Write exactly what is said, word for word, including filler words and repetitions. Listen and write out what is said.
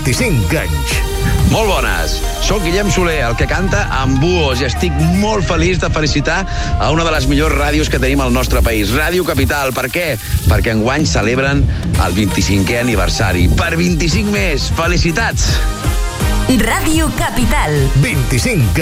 vint-i-cinc anys. Molt bones. Soc Guillem Soler, el que canta amb buos, i estic molt feliç de felicitar a una de les millors ràdios que tenim al nostre país, Ràdio Capital. Per què? Perquè enguany celebren el vint-i-cinquè aniversari. Per vint-i-cinc més. Felicitats! Ràdio Capital. vint-i-cinc